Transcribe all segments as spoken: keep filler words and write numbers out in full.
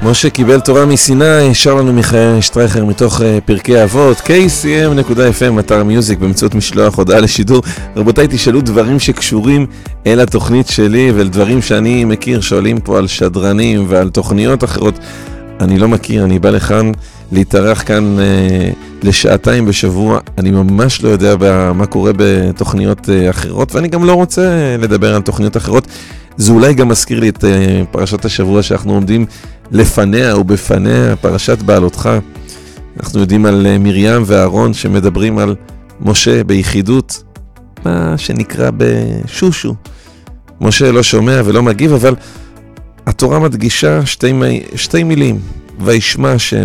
משה קיבל תורה מסיני, שר לנו מיכאל שטרייכר מתוך פרקי אבות, קיי סי אם נקודה אף אם, אתר מיוזיק, באמצעות משלוח הודעה לשידור. רבותיי, תשאלו דברים שקשורים אל התוכנית שלי ואל דברים שאני מכיר, שואלים פה על שדרנים ועל תוכניות אחרות. אני לא מכיר, אני בא לכאן להתארח כאן אה, לשעתיים בשבוע, אני ממש לא יודע מה קורה בתוכניות אה, אחרות, ואני גם לא רוצה לדבר על תוכניות אחרות. זה אולי גם מזכיר לי את אה, פרשת השבוע שאנחנו עומדים לפניה ובפניה, פרשת בעלותך. אנחנו יודעים על אה, מרים ואהרון שמדברים על משה ביחידות, מה שנקרא בשושו. משה לא שומע ולא מגיב, אבל התורה מדגישה שתי, שתי מילים, וישמע השם.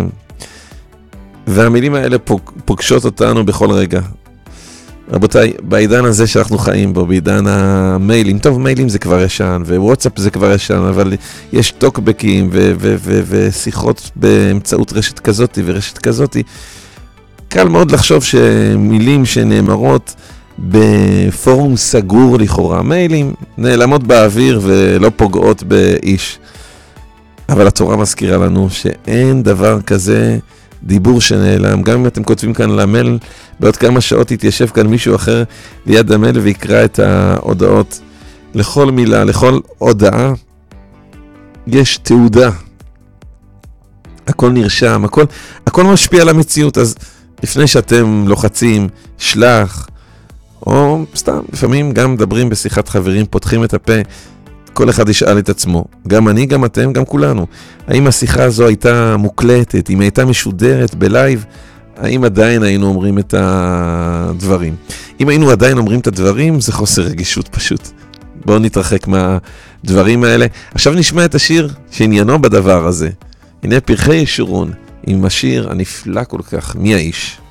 והמילים האלה פוג, פוגשות אותנו בכל רגע. רבותיי, בעידן הזה שאנחנו חיים בו, בעידן המיילים, טוב, מיילים זה כבר ישן, ווואטסאפ זה כבר ישן, אבל יש טוקבקים ו- ו- ו- ושיחות באמצעות רשת כזאת ורשת כזאת. קל מאוד לחשוב שמילים שנאמרות בפורום סגור לכאורה, מיילים נעלמות באוויר ולא פוגעות באיש. אבל התורה מזכירה לנו שאין דבר כזה דיבור שנעלם. גם אם אתם כותבים כאן למייל, בעוד כמה שעות יתיישב כאן מישהו אחר ליד המייל ויקרא את ההודעות. לכל מילה, לכל הודעה יש תעודה. הכל נרשם, הכל, הכל משפיע על המציאות. אז לפני שאתם לוחצים, שלח, או סתם, לפעמים גם מדברים בשיחת חברים, פותחים את הפה, כל אחד ישאל את עצמו, גם אני, גם אתם, גם כולנו, האם השיחה הזו הייתה מוקלטת, אם הייתה משודרת בלייב, האם עדיין היינו אומרים את הדברים? אם היינו עדיין אומרים את הדברים, זה חוסר רגישות פשוט. בואו נתרחק מהדברים האלה. עכשיו נשמע את השיר שעניינו בדבר הזה. הנה פרחי ישורון, עם השיר הנפלא כל כך, מי האיש?